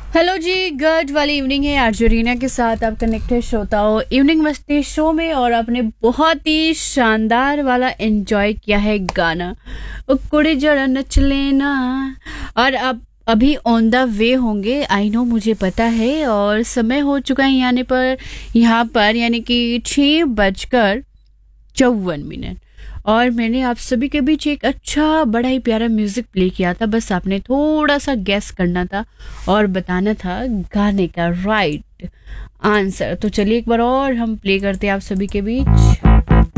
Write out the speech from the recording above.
Hello जी, good वाली evening है। अर्जुरीना के साथ आप कनेक्टेड श्रोता हो इवनिंग मस्ती शो में, और आपने बहुत ही शानदार वाला एंजॉय किया है गाना ओ कुड़ी जरा नच लेना। और अब अभी ऑन द वे होंगे, आई नो, मुझे पता है, और समय हो चुका है यहाँ पर यानी कि 6:54। और मैंने आप सभी के बीच एक अच्छा बड़ा ही प्यारा म्यूजिक प्ले किया था। बस आपने थोड़ा सा गेस करना था और बताना था गाने का राइट आंसर। तो चलिए एक बार और हम प्ले करते हैं आप सभी के बीच।